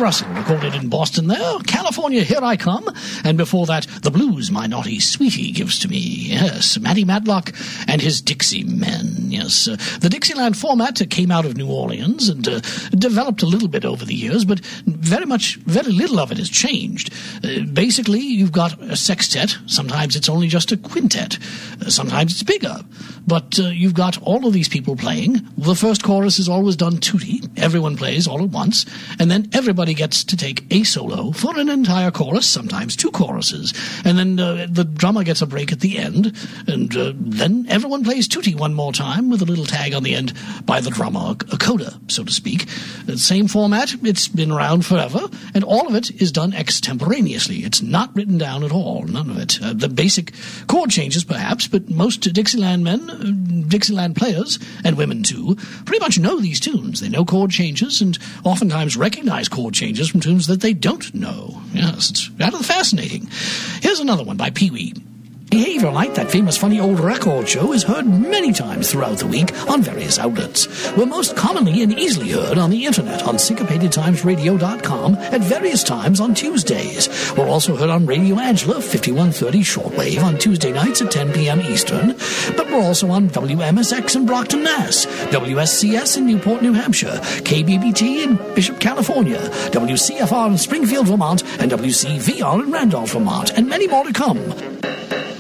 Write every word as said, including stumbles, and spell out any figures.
Russell recorded in Boston there. California, Here I Come. And before that, The Blues My Naughty Sweetie Gives to Me. Yes, Matty Matlock and his Dixie Men. Yes, uh, the Dixieland format uh, came out of New Orleans and uh, developed a little bit over the years, but very much, very little of it has changed. Uh, basically, you've got a sextet. Sometimes it's only just a quintet. Uh, sometimes it's bigger. But uh, you've got all of these people playing. The first chorus is always done tutti. Everyone plays all at once. And then everybody gets to take a solo for an entire chorus, sometimes two choruses. And then uh, the drummer gets a break at the end. And uh, then everyone plays tutti one more time with a little tag on the end by the drummer, a coda, so to speak. The same format. It's been around forever. And all of it is done extemporaneously. It's not written down at all. None of it. Uh, the basic chord changes, perhaps, but most Dixieland men, uh, Dixieland players, and women too, pretty much know these tunes. They know chord changes and oftentimes recognize chord changes from tunes that they don't know. Yes, it's rather fascinating. Here's another one by Pee Wee. Behavior Light, that famous funny old record show, is heard many times throughout the week on various outlets. We're most commonly and easily heard on the internet on syncopated times radio dot com at various times on Tuesdays. We're also heard on Radio Angela, fifty-one thirty shortwave on Tuesday nights at ten p.m. Eastern, but we're also on W M S X in Brockton, Mass, W S C S in Newport, New Hampshire, K B B T in Bishop, California, W C F R in Springfield, Vermont, and W C V R in Randolph, Vermont, and many more to come.